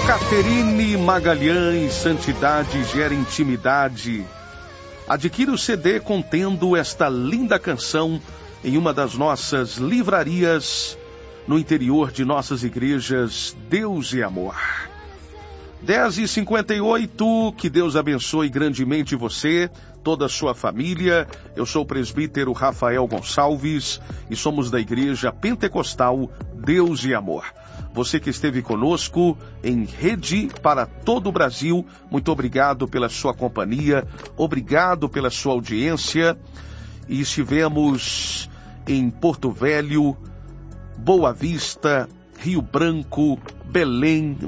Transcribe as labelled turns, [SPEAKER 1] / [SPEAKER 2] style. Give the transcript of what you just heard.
[SPEAKER 1] Caterine Magalhães, santidade gera intimidade. Adquira o CD contendo esta linda canção em uma das nossas livrarias no interior de nossas igrejas. Deus é amor. 10h58, que Deus abençoe grandemente você, toda a sua família. Eu sou o presbítero Rafael Gonçalves e somos da Igreja Pentecostal Deus e Amor. Você que esteve conosco em rede para todo o Brasil, muito obrigado pela sua companhia, obrigado pela sua audiência. E estivemos em Porto Velho, Boa Vista, Rio Branco, Belém,